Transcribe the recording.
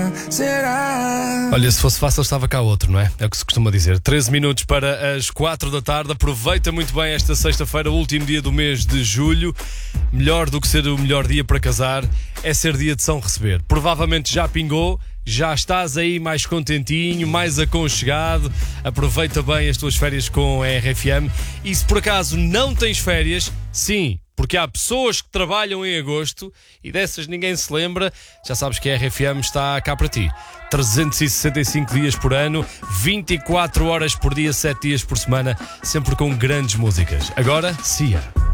será? Olha, se fosse fácil estava cá outro, não é? É o que se costuma dizer. 13 minutos para as 4 da tarde. Aproveita muito bem esta sexta-feira, o último dia do mês de julho. Melhor do que ser o melhor dia para casar é ser dia de São Receber. Provavelmente já pingou, já estás aí mais contentinho, mais aconchegado. Aproveita bem as tuas férias com a RFM. E se por acaso não tens férias, sim, porque há pessoas que trabalham em agosto e dessas ninguém se lembra, já sabes que a RFM está cá para ti. 365 dias por ano, 24 horas por dia, 7 dias por semana, sempre com grandes músicas. Agora, Cia.